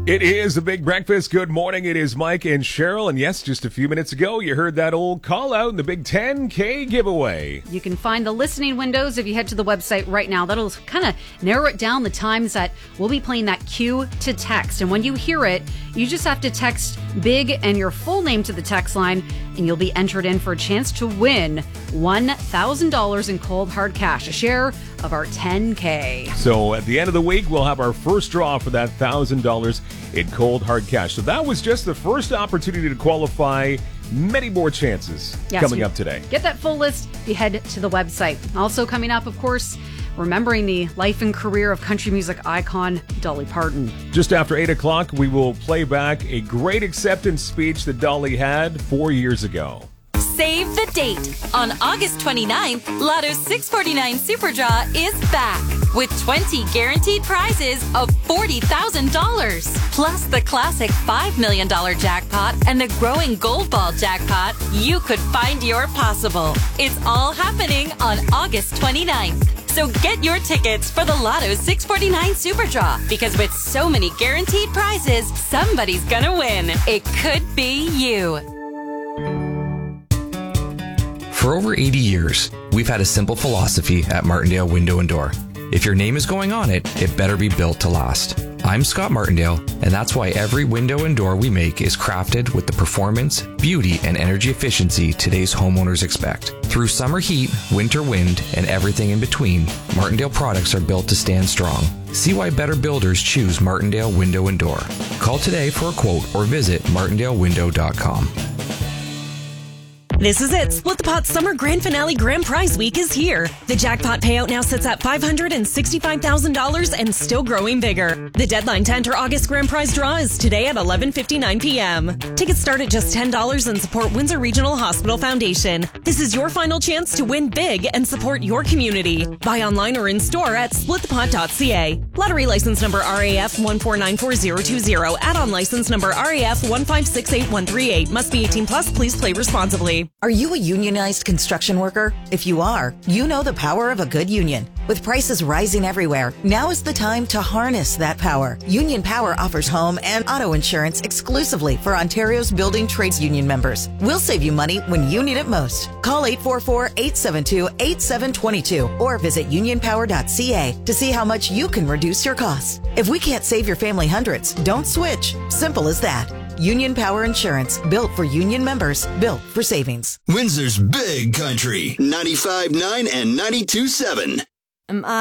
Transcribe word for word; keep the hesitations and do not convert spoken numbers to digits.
It is the Big Breakfast. Good morning. It is Mike and Cheryl. And yes, just a few minutes ago, you heard that old call out in the big ten K giveaway. You can find the listening windows if you head to the website right now. That'll kind of narrow it down the times that we'll be playing that cue to text. And when you hear it, you just have to text BIG and your full name to the text line, and you'll be entered in for a chance to win one thousand dollars in cold hard cash, a share of our ten K. So at the end of the week, we'll have our first draw for that one thousand dollars in cold hard cash. So that was just the first opportunity to qualify. Many more chances yes, coming up today. Get that full list if you head to the website. Also coming up, of course, remembering the life and career of country music icon Dolly Parton. Just after eight o'clock, we will play back a great acceptance speech that Dolly had four years ago. Save the date. On August twenty-ninth, Lotto's six forty-nine Super Draw is back with twenty guaranteed prizes of forty thousand dollars. Plus the classic five million dollars jackpot and the growing Gold Ball jackpot. You could find your possible. It's all happening on August twenty-ninth. So get your tickets for the Lotto six forty-nine Super Draw, because with so many guaranteed prizes, somebody's gonna win. It could be you. For over eighty years, we've had a simple philosophy at Martindale Window and Door. If your name is going on it, it better be built to last. I'm Scott Martindale, and that's why every window and door we make is crafted with the performance, beauty, and energy efficiency today's homeowners expect. Through summer heat, winter wind, and everything in between, Martindale products are built to stand strong. See why better builders choose Martindale Window and Door. Call today for a quote or visit martindale window dot com. This is it. Split the Pot Summer Grand Finale Grand Prize Week is here. The jackpot payout now sits at five hundred sixty-five thousand dollars and still growing bigger. The deadline to enter August Grand Prize draw is today at eleven fifty-nine p.m. Tickets start at just ten dollars and support Windsor Regional Hospital Foundation. This is your final chance to win big and support your community. Buy online or in store at split the pot dot c a. Lottery license number R A F one four nine four zero two zero. Add-on license number R A F one five six eight one three eight. Must be eighteen plus. Please play responsibly. Are you a unionized construction worker? If you are, you know the power of a good union. With prices rising everywhere, now is the time to harness that power. Union Power offers home and auto insurance exclusively for Ontario's building trades union members. We'll save you money when you need it most. Call eight four four, eight seven two, eight seven two two or visit union power dot c a to see how much you can reduce your costs. If we can't save your family hundreds, don't switch. Simple as that. Union Power Insurance, built for union members, built for savings. Windsor's Big Country, ninety-five point nine and ninety-two point seven. Am I